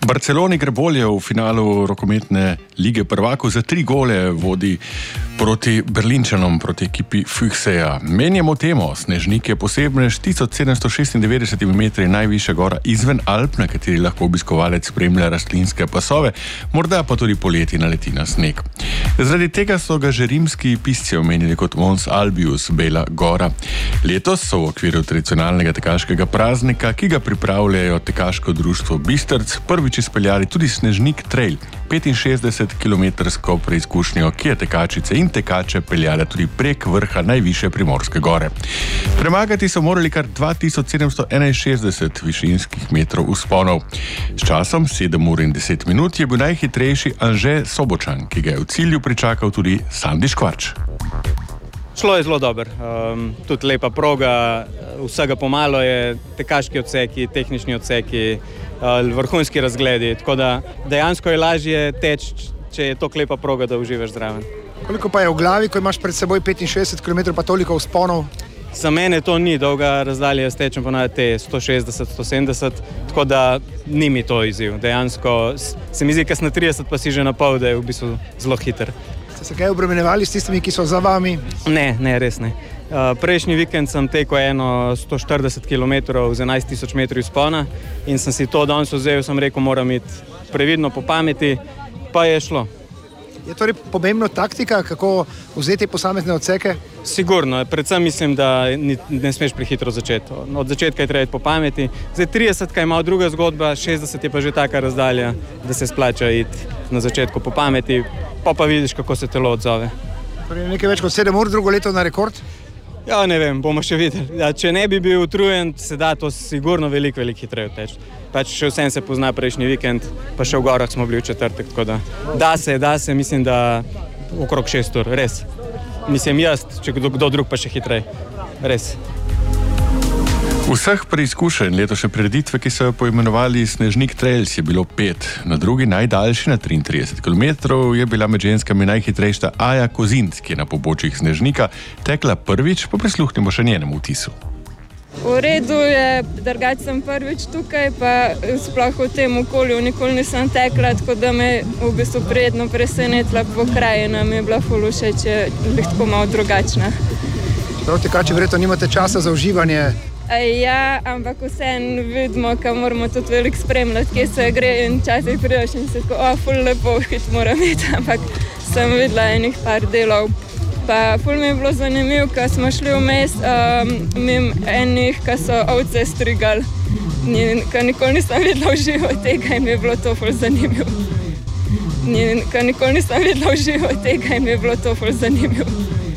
Barceloni gre bolje v finalu rokometne lige prvakov, za 3 gole vodi proti Berlinčanom, proti ekipi Füchseja. Menjamo temo. Snežnik je posebnež 1796 metri najvišja gora izven Alp, na kateri lahko obiskovalec spremlja rastlinske pasove, morda pa tudi poleti naleti na sneg. Zaradi tega so ga že rimski pisci omenili kot Mons Albius, Bela gora. Letos so v okviru tradicionalnega tekaškega praznika, ki ga pripravljajo tekaško društvo Bistrc, prvič izpeljali tudi Snežnik Trail, 65-kilometrsko preizkušnjo, ki je tekačice in tekače peljala tudi prek vrha najvišje primorske gore. Premagati so morali kar 2761 višinskih metrov vzponov. S časom 7 ur in 10 minut je bil najhitrejši Anže Sobočan, ki ga je v cilju pričakal tudi Sandi Škvarč. Šlo je zelo dobro, tudi lepa proga, vsega pomalo je, tekaški odseki, tehnični odseki, vrhunski razgledi, tako da dejansko je lažje teči, če je to lepa proga, da uživaš zraven. Koliko pa je v glavi, ko imaš pred seboj 65 km pa toliko vzponov? Za mene to ni dolga razdalja, jaz tečem ponavadi te 160-170, tako da ni mi to izziv. Dejansko se mi zdi, kas na 30 pa si že na pol, da je v bistvu zelo hiter. Ste se kaj obremenjevali s tistimi, ki so za vami? Ne, res ne. Prejšnji vikend sem tekel 140 km z 11.000 metri vzpona in sem si to danes vzel, sem rekel, moram iti previdno po pameti, pa je šlo. Je torej pomembna taktika, kako vzeti posamezne odseke? Sigurno, predvsem mislim, da ne smeš prehitro začeti. Od začetka je treba iti po pameti. Zdaj 30 je malo druga zgodba, 60 je pa že taka razdalja, da se splača iti na začetku po pameti, pa vidiš, kako se telo odzove. Torej nekaj več kot 7 ur, drugo leto na rekord? Ja, ne vem, bomo še videli. Ja, če ne bi bil utrujen, se da to sigurno veliko hitreje teči. Pač še vsem se pozna prejšnji vikend, pa še v gorah smo bili v četrtek, tako da se, mislim, da okrog 6 ur, res. Mislim jaz, če kdo drug pa še hitreje, res. Vseh preizkušenj letošnje prireditve, ki so jo poimenovali Snežnik Trails, je bilo 5. Na drugi najdaljši, na 33 km, je bila med ženskami najhitrejša Aja Kozint, ki je na pobočjih Snežnika tekla prvič, pa prisluhnimo še njenemu vtisu. V redu je, drugače sem prvič tukaj, pa sploh v tem okolju nikoli nisem tekla, tako da me v bistvu prijetno presenetila pokrajina, mi je bila ful všeč, je tako malo drugačna. Prav tekači verjetno nimate časa za uživanje. Ja, ampak vseeno vidimo, kaj moramo tudi veliko spremljati, kje se gre in včasih prideš in se tako, ful lepo, hit moram iti, ampak sem videla enih par delov. Pa ful mi je bilo zanimivo, ko smo šli vmes mimo enih, ko so ovce strigali. Ko nikoli nisem videla v živo tega in mi je bilo to ful zanimivo. Ko nikoli nisem videla v živo tega in mi je bilo to ful zanimivo.